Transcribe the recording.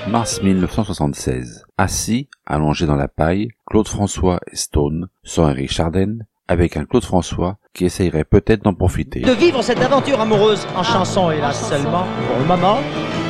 Mars 1976. Assis, allongé dans la paille, Claude François et Stone, sans Eric Chardin, avec un Claude François qui essayerait peut-être d'en profiter. De vivre cette aventure amoureuse en chanson, hélas seulement, pour le moment,